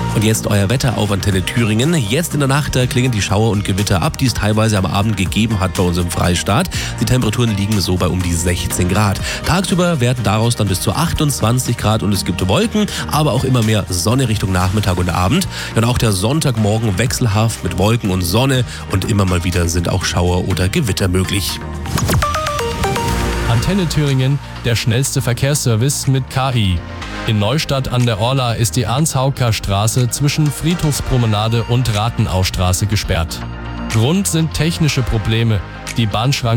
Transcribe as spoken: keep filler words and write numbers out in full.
Und jetzt euer Wetter auf Antenne Thüringen. Jetzt in der Nacht da klingen die Schauer und Gewitter ab, die es teilweise am Abend gegeben hat bei uns im Freistaat. Die Temperaturen liegen so bei um die sechzehn Grad. Tagsüber werden daraus dann bis zu achtundzwanzig Grad und es gibt Wolken, aber auch immer mehr Sonne Richtung Nachmittag und Abend. Und auch der Sonntagmorgen wechselhaft mit Wolken und Sonne und immer mal wieder sind auch Schauer oder Gewitter möglich. Antenne Thüringen, der schnellste Verkehrsservice mit K I. In Neustadt an der Orla ist die Arnshauker Straße zwischen Friedhofspromenade und Rathenaustraße gesperrt. Grund sind technische Probleme. Die Bahnschranken